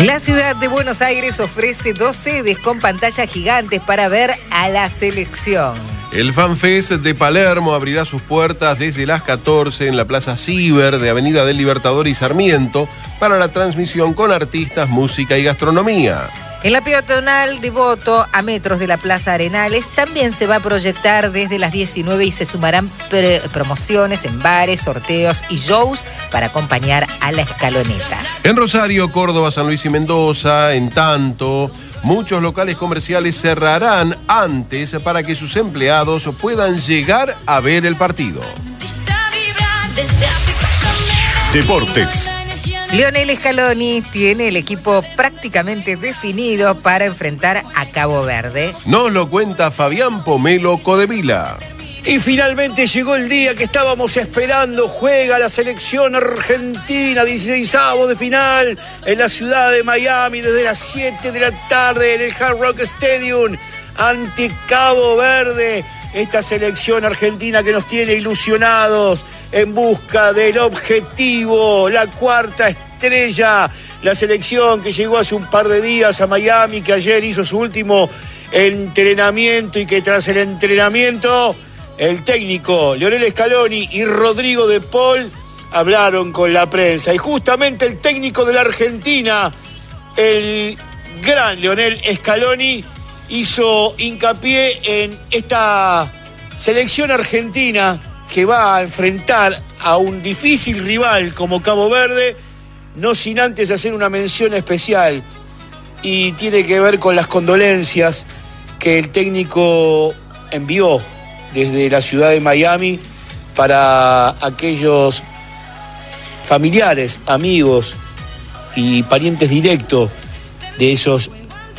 La ciudad de Buenos Aires ofrece 2 sedes con pantallas gigantes para ver a la selección. El FanFest de Palermo abrirá sus puertas desde las 14 en la Plaza Ciber de Avenida del Libertador y Sarmiento para la transmisión con artistas, música y gastronomía. En la peatonal Devoto, a metros de la Plaza Arenales, también se va a proyectar desde las 19 y se sumarán promociones en bares, sorteos y shows para acompañar a la escaloneta. En Rosario, Córdoba, San Luis y Mendoza, en tanto, muchos locales comerciales cerrarán antes para que sus empleados puedan llegar a ver el partido. Deportes. Lionel Scaloni tiene el equipo prácticamente definido para enfrentar a Cabo Verde. Nos lo cuenta Fabián Pomelo Codevila. Y finalmente llegó el día que estábamos esperando. Juega la selección argentina, 16avos de final, en la ciudad de Miami, desde las 7 de la tarde en el Hard Rock Stadium, ante Cabo Verde. Esta selección argentina que nos tiene ilusionados en busca del objetivo, la cuarta estrella. La selección que llegó hace un par de días a Miami, que ayer hizo su último entrenamiento y que tras el entrenamiento el técnico Lionel Scaloni y Rodrigo de Paul hablaron con la prensa. Y justamente el técnico de la Argentina, el gran Lionel Scaloni, hizo hincapié en esta selección argentina que va a enfrentar a un difícil rival como Cabo Verde, no sin antes hacer una mención especial, y tiene que ver con las condolencias que el técnico envió desde la ciudad de Miami para aquellos familiares, amigos y parientes directos de esos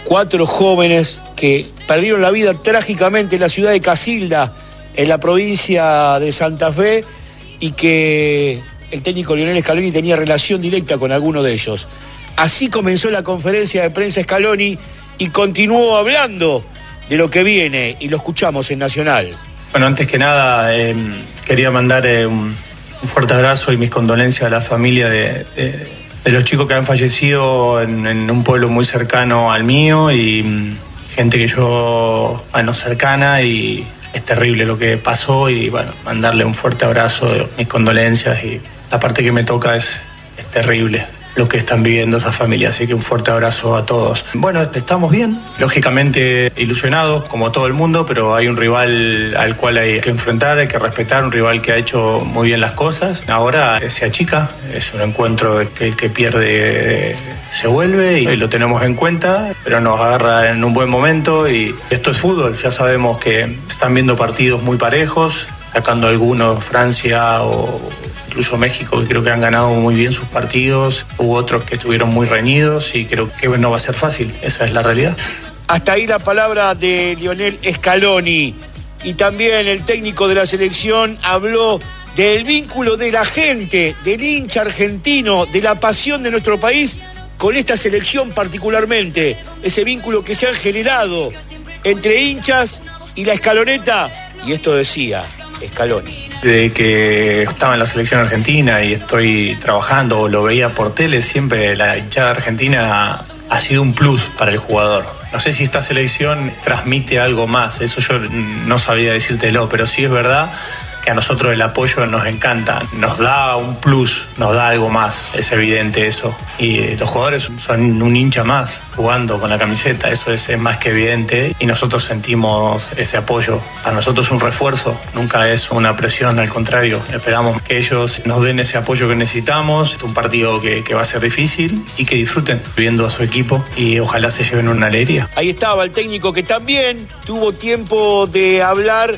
4 jóvenes que perdieron la vida trágicamente en la ciudad de Casilda, en la provincia de Santa Fe, y que el técnico Lionel Scaloni tenía relación directa con alguno de ellos. Así comenzó la conferencia de prensa Scaloni y continuó hablando de lo que viene, y lo escuchamos en Nacional. Bueno, antes que nada quería mandar un fuerte abrazo y mis condolencias a la familia de los chicos que han fallecido en un pueblo muy cercano al mío, y gente que yo, cercana, y es terrible lo que pasó, y bueno, mandarle un fuerte abrazo, mis condolencias, y la parte que me toca es terrible lo que están viviendo esas familias, así que un fuerte abrazo a todos. Bueno, estamos bien, lógicamente ilusionados como todo el mundo, pero hay un rival al cual hay que enfrentar, hay que respetar, un rival que ha hecho muy bien las cosas. Ahora se achica, es un encuentro que el que pierde se vuelve, y lo tenemos en cuenta, pero nos agarra en un buen momento, y esto es fútbol. Ya sabemos que están viendo partidos muy parejos, sacando algunos Francia o incluso México, que creo que han ganado muy bien sus partidos. Hubo otros que estuvieron muy reñidos, y creo que no va a ser fácil. Esa es la realidad. Hasta ahí la palabra de Lionel Scaloni. Y también el técnico de la selección habló del vínculo de la gente, del hincha argentino, de la pasión de nuestro país con esta selección particularmente. Ese vínculo que se ha generado entre hinchas y la escaloneta. Y esto decía Scaloni. Desde que estaba en la selección argentina y estoy trabajando o lo veía por tele, siempre la hinchada argentina ha sido un plus para el jugador. No sé si esta selección transmite algo más, eso yo no sabía decírtelo, pero sí es verdad que a nosotros el apoyo nos encanta, nos da un plus, nos da algo más, es evidente eso. Y los jugadores son un hincha más jugando con la camiseta, eso es más que evidente, y nosotros sentimos ese apoyo. Para nosotros es un refuerzo, nunca es una presión, al contrario, esperamos que ellos nos den ese apoyo que necesitamos. Es un partido que va a ser difícil, y que disfruten viendo a su equipo, y ojalá se lleven una alegría. Ahí estaba el técnico que también tuvo tiempo de hablar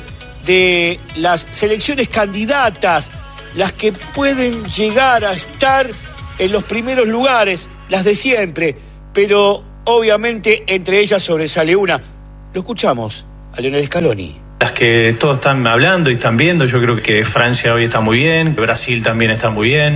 de las selecciones candidatas, las que pueden llegar a estar en los primeros lugares, las de siempre, pero obviamente entre ellas sobresale una. Lo escuchamos a Lionel Scaloni. Las que todos están hablando y están viendo, yo creo que Francia hoy está muy bien, Brasil también está muy bien,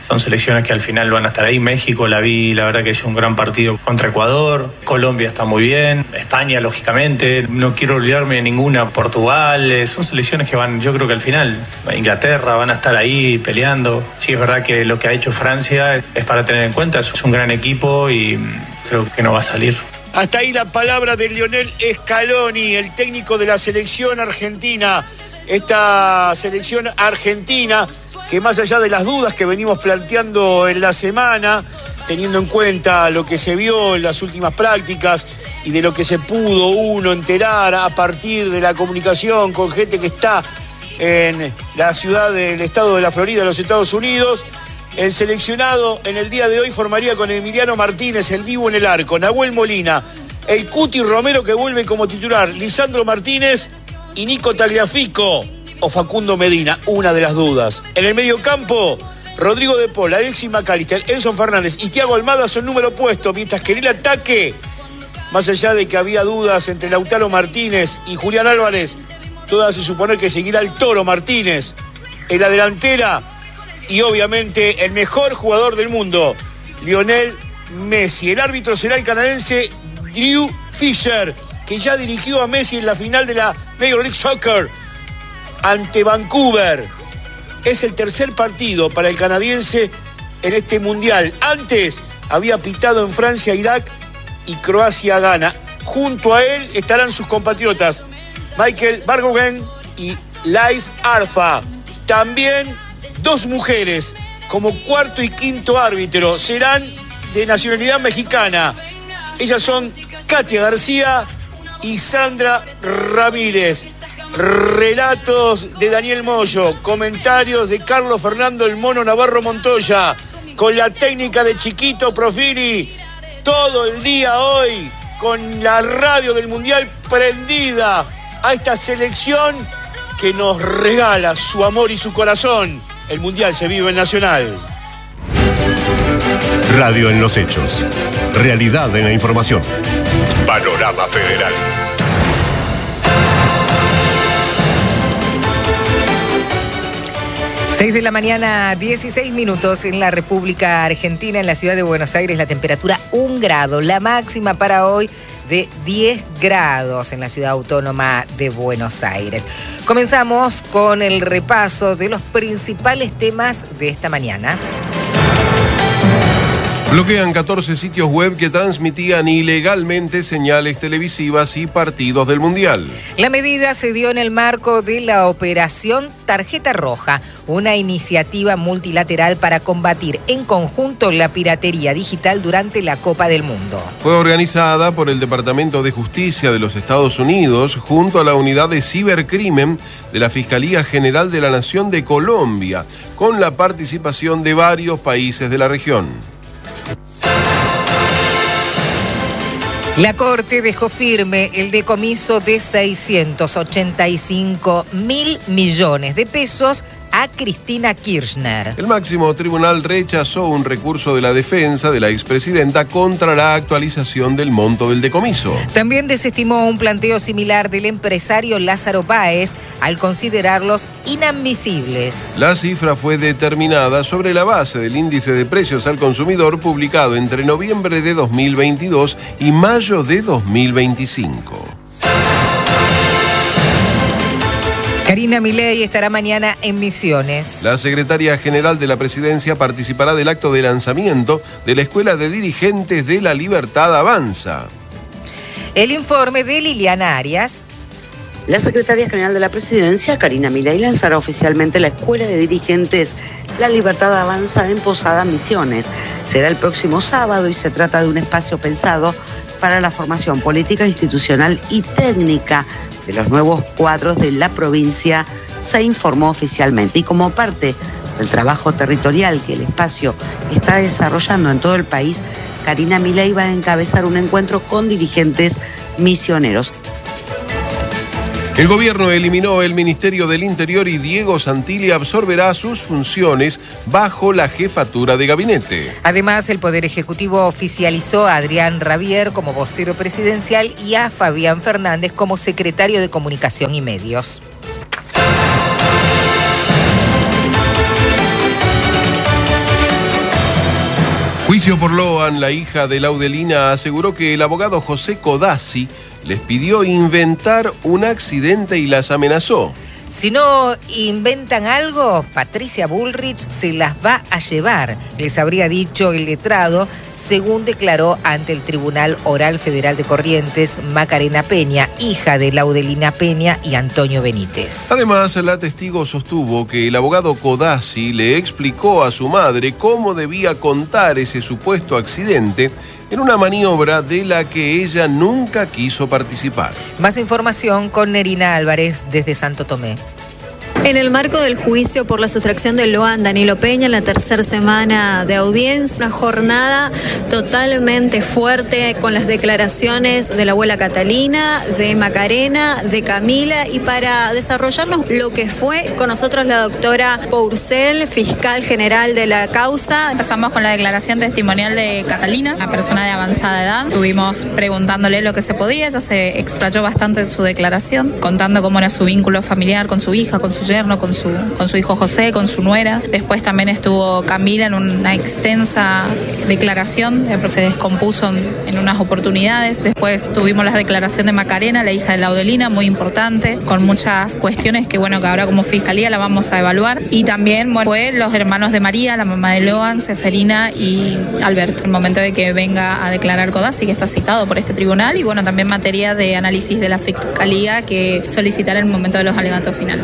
Son selecciones que al final van a estar ahí. México la verdad que hizo un gran partido contra Ecuador. Colombia está muy bien. España, lógicamente. No quiero olvidarme de ninguna. Portugal. Son selecciones que van, yo creo que al final, Inglaterra, van a estar ahí peleando. Sí, es verdad que lo que ha hecho Francia es para tener en cuenta. Es un gran equipo y creo que no va a salir. Hasta ahí la palabra de Lionel Scaloni, el técnico de la selección argentina. Esta selección argentina que, más allá de las dudas que venimos planteando en la semana, teniendo en cuenta lo que se vio en las últimas prácticas y de lo que se pudo uno enterar a partir de la comunicación con gente que está en la ciudad del estado de la Florida, los Estados Unidos, el seleccionado en el día de hoy formaría con Emiliano Martínez, el Dibu en el arco, Nahuel Molina, el Cuti Romero que vuelve como titular, Lisandro Martínez y Nico Tagliafico o Facundo Medina, una de las dudas. En el mediocampo, Rodrigo de Paul, Alexis McAllister, Enzo Fernández y Thiago Almada son número puesto, mientras que en el ataque, más allá de que había dudas entre Lautaro Martínez y Julián Álvarez, todo hace suponer que seguirá el Toro Martínez en la delantera y obviamente el mejor jugador del mundo, Lionel Messi. El árbitro será el canadiense Drew Fisher, que ya dirigió a Messi en la final de la Major League Soccer ante Vancouver. Es el tercer partido para el canadiense en este mundial. Antes había pitado en Francia, Irak y Croacia, Ghana. Junto a él estarán sus compatriotas Michael Bargogen y Lais Arfa. También dos mujeres como cuarto y quinto árbitro serán de nacionalidad mexicana. Ellas son Katia García y Sandra Ramírez. Relatos de Daniel Moyo, comentarios de Carlos Fernando el Mono Navarro Montoya, con la técnica de Chiquito Profili, todo el día hoy, con la radio del Mundial prendida a esta selección que nos regala su amor y su corazón. El Mundial se vive en Nacional. Radio en los hechos. Realidad en la información. Panorama Federal. Seis de la mañana, 16 minutos en la República Argentina, en la ciudad de Buenos Aires, la temperatura 1 grado, la máxima para hoy de 10 grados en la ciudad autónoma de Buenos Aires. Comenzamos con el repaso de los principales temas de esta mañana. Bloquean 14 sitios web que transmitían ilegalmente señales televisivas y partidos del Mundial. La medida se dio en el marco de la operación Tarjeta Roja, una iniciativa multilateral para combatir en conjunto la piratería digital durante la Copa del Mundo. Fue organizada por el Departamento de Justicia de los Estados Unidos junto a la Unidad de Cibercrimen de la Fiscalía General de la Nación de Colombia, con la participación de varios países de la región. La Corte dejó firme el decomiso de 685.000 millones de pesos a Cristina Kirchner. El máximo tribunal rechazó un recurso de la defensa de la expresidenta contra la actualización del monto del decomiso. También desestimó un planteo similar del empresario Lázaro Báez al considerarlos inadmisibles. La cifra fue determinada sobre la base del índice de precios al consumidor publicado entre noviembre de 2022 y mayo de 2025. Karina Milei estará mañana en Misiones. La secretaria general de la presidencia participará del acto de lanzamiento de la Escuela de Dirigentes de la Libertad Avanza. El informe de Liliana Arias. La secretaria general de la presidencia, Karina Milei, lanzará oficialmente la Escuela de Dirigentes La Libertad Avanza en Posada, Misiones. Será el próximo sábado y se trata de un espacio pensado para la formación política, institucional y técnica de los nuevos cuadros de la provincia, se informó oficialmente. Y como parte del trabajo territorial que el espacio está desarrollando en todo el país, Karina Milei va a encabezar un encuentro con dirigentes misioneros. El gobierno eliminó el Ministerio del Interior y Diego Santilli absorberá sus funciones bajo la jefatura de gabinete. Además, el Poder Ejecutivo oficializó a Adrián Rabier como vocero presidencial y a Fabián Fernández como secretario de Comunicación y Medios. Juicio por Loan, la hija de Laudelina, aseguró que el abogado José Codazzi les pidió inventar un accidente y las amenazó. Si no inventan algo, Patricia Bullrich se las va a llevar, les habría dicho el letrado, según declaró ante el Tribunal Oral Federal de Corrientes Macarena Peña, hija de Laudelina Peña y Antonio Benítez. Además, la testigo sostuvo que el abogado Codazzi le explicó a su madre cómo debía contar ese supuesto accidente en una maniobra de la que ella nunca quiso participar. Más información con Nerina Álvarez desde Santo Tomé. En el marco del juicio por la sustracción de Loan Danilo Peña en la tercera semana de audiencia, una jornada totalmente fuerte con las declaraciones de la abuela Catalina, de Macarena, de Camila, y para desarrollarnos lo que fue con nosotros la doctora Pourcel, fiscal general de la causa. Empezamos con la declaración testimonial de Catalina, una persona de avanzada edad. Estuvimos preguntándole lo que se podía, ella se explayó bastante en su declaración, contando cómo era su vínculo familiar con su hija, con su yerno, con su hijo José, con su nuera. Después también estuvo Camila en una extensa declaración, se descompuso en unas oportunidades. Después tuvimos la declaración de Macarena, la hija de Laudelina, muy importante, con muchas cuestiones que que ahora como fiscalía la vamos a evaluar. Y también fue los hermanos de María, la mamá de Loan, Seferina y Alberto, el momento de que venga a declarar Codazzi, que está citado por este tribunal, y también materia de análisis de la fiscalía que solicitará en el momento de los alegatos finales.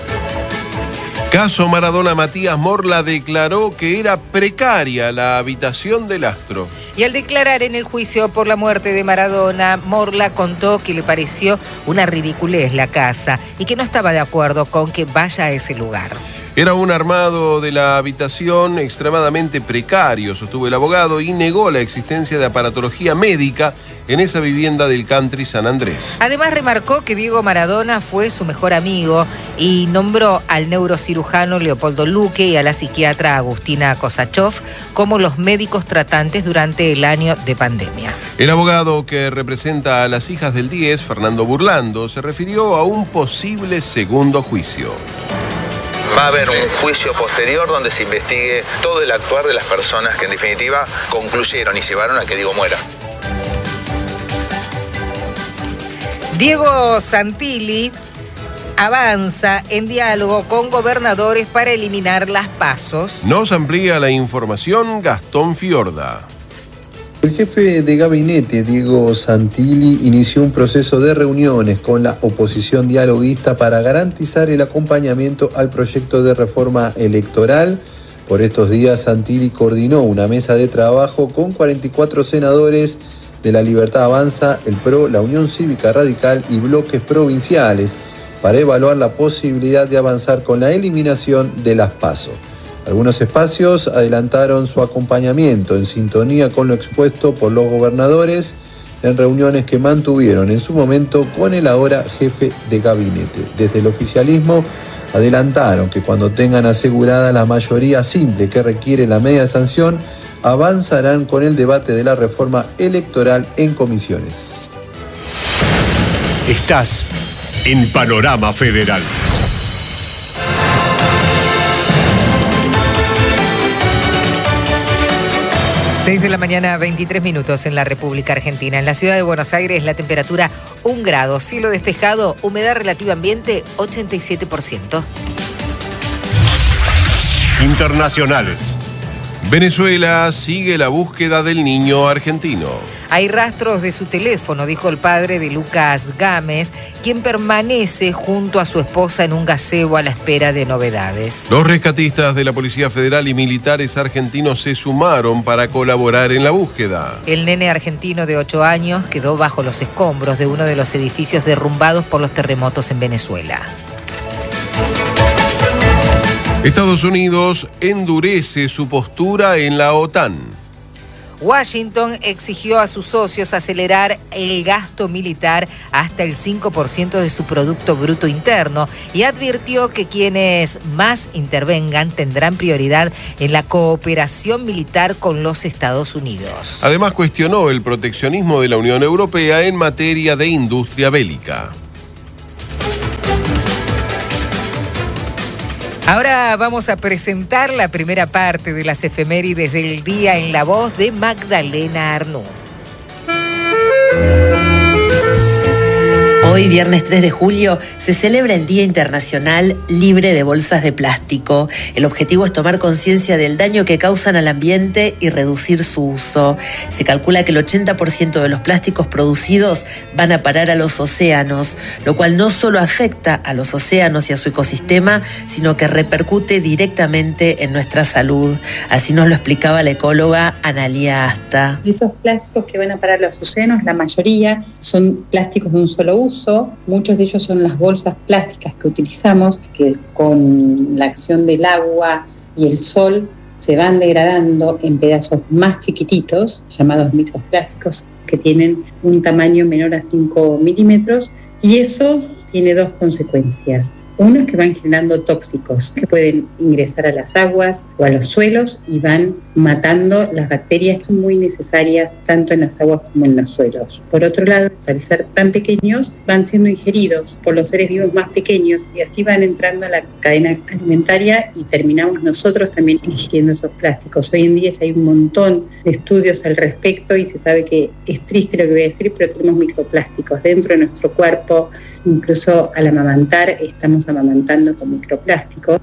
Caso Maradona, Matías Morla declaró que era precaria la habitación del astro. Y al declarar en el juicio por la muerte de Maradona, Morla contó que le pareció una ridiculez la casa y que no estaba de acuerdo con que vaya a ese lugar. Era un armado de la habitación extremadamente precario, sostuvo el abogado, y negó la existencia de aparatología médica en esa vivienda del country San Andrés. Además remarcó que Diego Maradona fue su mejor amigo y nombró al neurocirujano Leopoldo Luque y a la psiquiatra Agustina Kosachov como los médicos tratantes durante el año de pandemia. El abogado que representa a las hijas del 10, Fernando Burlando, se refirió a un posible segundo juicio. Va a haber un juicio posterior donde se investigue todo el actuar de las personas que en definitiva concluyeron y llevaron a que Diego muera. Diego Santilli avanza en diálogo con gobernadores para eliminar las PASOs. Nos amplía la información Gastón Fiorda. El jefe de gabinete, Diego Santilli, inició un proceso de reuniones con la oposición dialoguista para garantizar el acompañamiento al proyecto de reforma electoral. Por estos días, Santilli coordinó una mesa de trabajo con 44 senadores de La Libertad Avanza, el PRO, la Unión Cívica Radical y bloques provinciales para evaluar la posibilidad de avanzar con la eliminación de las PASO. Algunos espacios adelantaron su acompañamiento en sintonía con lo expuesto por los gobernadores en reuniones que mantuvieron en su momento con el ahora jefe de gabinete. Desde el oficialismo adelantaron que cuando tengan asegurada la mayoría simple que requiere la media sanción, avanzarán con el debate de la reforma electoral en comisiones. Estás en Panorama Federal. 6 de la mañana, 23 minutos en la República Argentina. En la ciudad de Buenos Aires la temperatura 1 grado, cielo despejado, humedad relativa ambiente 87%. Internacionales. Venezuela sigue la búsqueda del niño argentino. Hay rastros de su teléfono, dijo el padre de Lucas Gámez, quien permanece junto a su esposa en un gazebo a la espera de novedades. Los rescatistas de la Policía Federal y militares argentinos se sumaron para colaborar en la búsqueda. El nene argentino de 8 años quedó bajo los escombros de uno de los edificios derrumbados por los terremotos en Venezuela. Estados Unidos endurece su postura en la OTAN. Washington exigió a sus socios acelerar el gasto militar hasta el 5% de su Producto Bruto Interno y advirtió que quienes más intervengan tendrán prioridad en la cooperación militar con los Estados Unidos. Además, cuestionó el proteccionismo de la Unión Europea en materia de industria bélica. Ahora vamos a presentar la primera parte de las efemérides del día en la voz de Magdalena Arnú. Hoy, viernes 3 de julio, se celebra el Día Internacional Libre de Bolsas de Plástico. El objetivo es tomar conciencia del daño que causan al ambiente y reducir su uso. Se calcula que el 80% de los plásticos producidos van a parar a los océanos, lo cual no solo afecta a los océanos y a su ecosistema, sino que repercute directamente en nuestra salud. Así nos lo explicaba la ecóloga Analía Asta. Esos plásticos que van a parar a los océanos, la mayoría son plásticos de un solo uso. Muchos de ellos son las bolsas plásticas que utilizamos, que con la acción del agua y el sol se van degradando en pedazos más chiquititos, llamados microplásticos, que tienen un tamaño menor a 5 milímetros, y eso tiene dos consecuencias. Uno es que van generando tóxicos que pueden ingresar a las aguas o a los suelos y van matando las bacterias que son muy necesarias tanto en las aguas como en los suelos. Por otro lado, al ser tan pequeños, van siendo ingeridos por los seres vivos más pequeños y así van entrando a la cadena alimentaria y terminamos nosotros también ingiriendo esos plásticos. Hoy en día ya hay un montón de estudios al respecto y se sabe que es triste lo que voy a decir, pero tenemos microplásticos dentro de nuestro cuerpo. Incluso al amamantar estamos amamantando con microplásticos.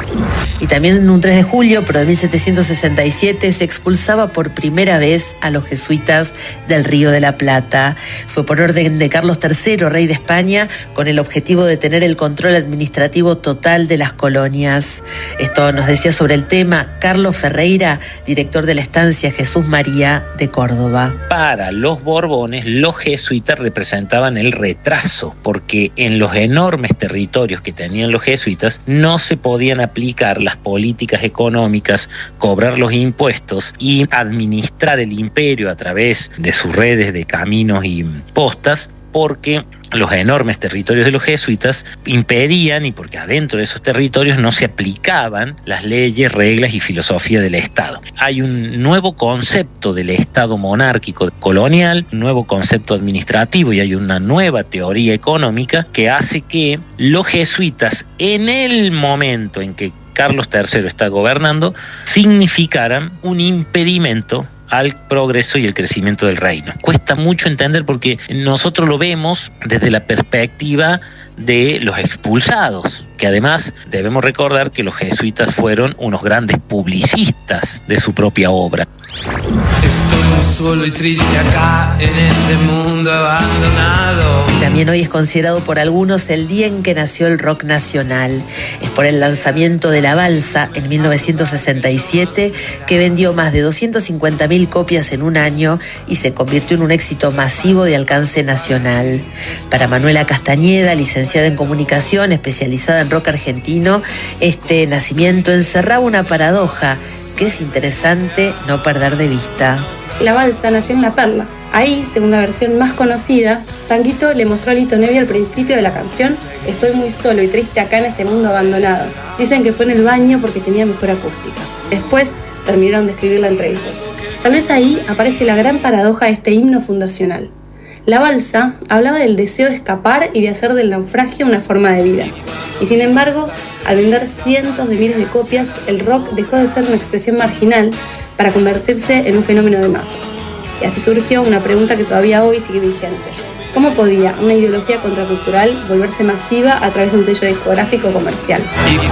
Y también en un 3 de julio, pero de 1767, se expulsaba por primera vez a los jesuitas del Río de la Plata. Fue por orden de Carlos III, rey de España, con el objetivo de tener el control administrativo total de las colonias. Esto nos decía sobre el tema Carlos Ferreira, director de la estancia Jesús María de Córdoba. Para los Borbones, los jesuitas representaban el retraso, porque en los enormes territorios que tenían los jesuitas no se podían aplicar las políticas económicas, cobrar los impuestos y administrar el imperio a través de sus redes de caminos y postas, porque los enormes territorios de los jesuitas impedían, y porque adentro de esos territorios no se aplicaban las leyes, reglas y filosofía del Estado. Hay un nuevo concepto del Estado monárquico colonial, un nuevo concepto administrativo y hay una nueva teoría económica que hace que los jesuitas, en el momento en que Carlos III está gobernando, significaran un impedimento al progreso y el crecimiento del reino. Cuesta mucho entender porque nosotros lo vemos desde la perspectiva de los expulsados, que además debemos recordar que los jesuitas fueron unos grandes publicistas de su propia obra. Estoy solo y triste acá en este mundo abandonado. También hoy es considerado por algunos el día en que nació el rock nacional. Es por el lanzamiento de La Balsa en 1967 que vendió más de 250.000 copias en un año y se convirtió en un éxito masivo de alcance nacional. Para Manuela Castañeda, licenciada en comunicación, especializada en rock argentino, este nacimiento encerraba una paradoja que es interesante no perder de vista. La Balsa nació en La Perla. Ahí, según la versión más conocida, Tanguito le mostró a Lito Nebbia al principio de la canción: estoy muy solo y triste acá en este mundo abandonado. Dicen que fue en el baño porque tenía mejor acústica. Después terminaron de escribirla entre ellos. Tal vez ahí aparece la gran paradoja de este himno fundacional. La Balsa hablaba del deseo de escapar y de hacer del naufragio una forma de vida. Y sin embargo, al vender cientos de miles de copias, el rock dejó de ser una expresión marginal para convertirse en un fenómeno de masas. Y así surgió una pregunta que todavía hoy sigue vigente. ¿Cómo podía una ideología contracultural volverse masiva a través de un sello discográfico comercial?